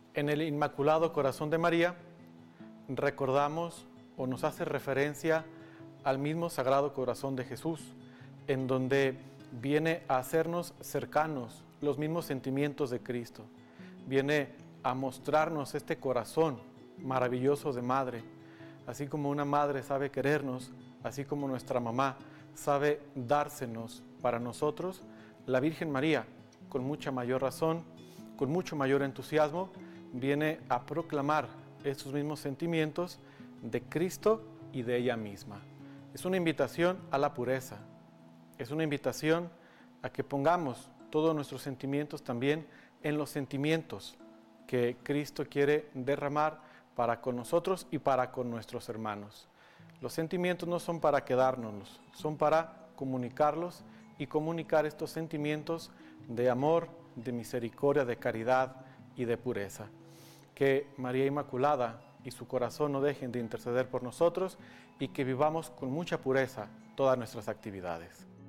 En el Inmaculado Corazón de María recordamos o nos hace referencia al mismo Sagrado Corazón de Jesús, en donde viene a hacernos cercanos los mismos sentimientos de Cristo. Viene a mostrarnos este corazón maravilloso de madre. Así como una madre sabe querernos, así como nuestra mamá sabe dársenos para nosotros, la Virgen María, con mucha mayor razón, con mucho mayor entusiasmo, viene a proclamar estos mismos sentimientos de Cristo y de ella misma. Es una invitación a la pureza, es una invitación a que pongamos todos nuestros sentimientos también en los sentimientos que Cristo quiere derramar para con nosotros y para con nuestros hermanos. Los sentimientos no son para quedárnoslos, son para comunicarlos y comunicar estos sentimientos de amor, de misericordia, de caridad y de pureza. Que María Inmaculada y su corazón no dejen de interceder por nosotros y que vivamos con mucha pureza todas nuestras actividades.